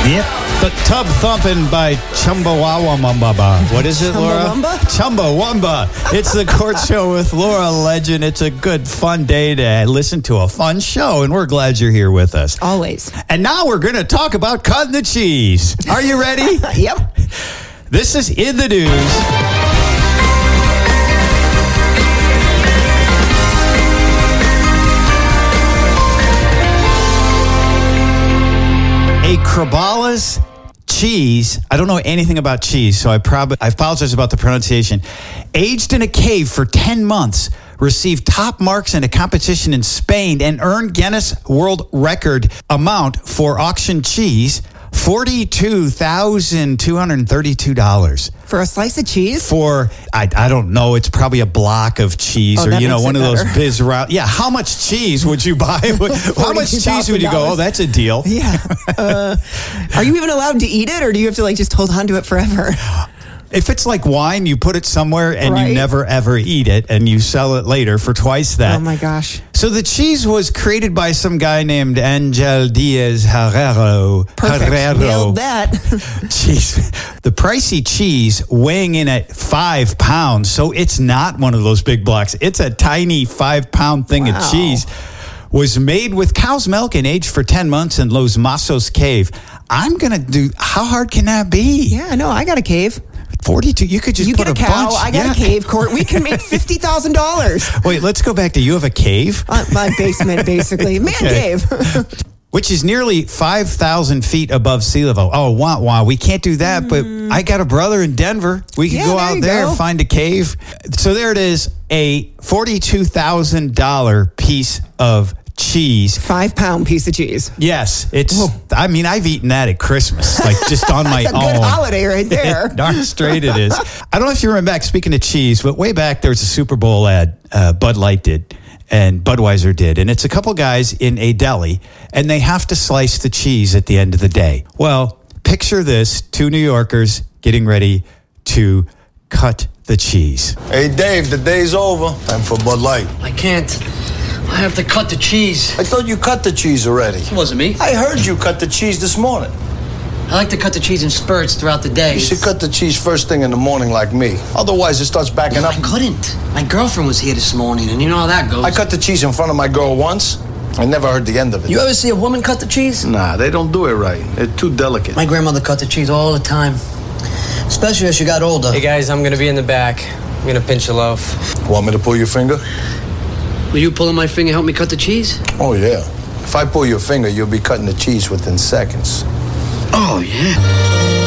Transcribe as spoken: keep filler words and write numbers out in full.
Yep. The Tub Thumping by Chumbawamba. What is it, Laura? Chumbawamba? Chumbawamba. It's the Court Show with Laura Legend. It's a good, fun day to listen to a fun show, and we're glad you're here with us. Always. And now we're going to talk about cutting the cheese. Are you ready? Yep. This is In the News. A Krabala's cheese, I don't know anything about cheese, so I probably I apologize about the pronunciation. Aged in a cave for ten months, received top marks in a competition in Spain, and earned Guinness World Record amount for auction cheese, forty-two thousand two hundred thirty-two dollars. For a slice of cheese? For, I, I don't know, it's probably a block of cheese oh, or, you know, one of better. those biz route. Yeah, how much cheese would you buy? How much cheese would you go, oh, that's a deal? Yeah. Uh, are you even allowed to eat it, or do you have to like just hold on to it forever? If it's like wine, you put it somewhere and right. you never ever eat it, and you sell it later for twice that. Oh my gosh. So the cheese was created by some guy named Angel Diaz Herrero. Perfect. Herrero. Nailed that. Cheese. The pricey cheese weighing in at five pounds. So it's not one of those big blocks. It's a tiny five pound thing wow. of cheese. Was made with cow's milk and aged for ten months in Los Masos Cave. I'm going to do, how hard can that be? Yeah, no, I got a cave. forty-two You could just you put get a, a cow, bunch. I got yeah. a cave, Court. We can make fifty thousand dollars. Wait, let's go back to you have a cave? Uh, my basement, basically. Man Okay. cave. Which is nearly five thousand feet above sea level. Oh, wah, wah. We can't do that, Mm. but I got a brother in Denver. We could Yeah, go there out you there, go. find a cave. So there it is, a forty-two thousand dollars piece of cheese. Five pound piece of cheese. Yes, it's, Whoa. I mean, I've eaten that at Christmas, like just on my That's a own. good holiday right there. Darn straight it is. I don't know if you remember back, speaking of cheese, but way back there was a Super Bowl ad uh, Bud Light did and Budweiser did. And it's a couple guys in a deli, and they have to slice the cheese at the end of the day. Well, picture this, two New Yorkers getting ready to cut the cheese. Hey, Dave, the day's over. Time for Bud Light. I can't. I have to cut the cheese. I thought you cut the cheese already. It wasn't me. I heard you cut the cheese this morning. I like to cut the cheese in spurts throughout the day. You should cut the cheese first thing in the morning like me. Otherwise, it starts backing No, up. I couldn't. My girlfriend was here this morning, and you know how that goes. I cut the cheese in front of my girl once. I never heard the end of it. You ever see a woman cut the cheese? Nah, they don't do it right. They're too delicate. My grandmother cut the cheese all the time, especially as she got older. Hey guys, I'm gonna be in the back. I'm gonna pinch a loaf. Want me to pull your finger? Will you pulling my finger help me cut the cheese? Oh, yeah. If I pull your finger, you'll be cutting the cheese within seconds. Oh, yeah.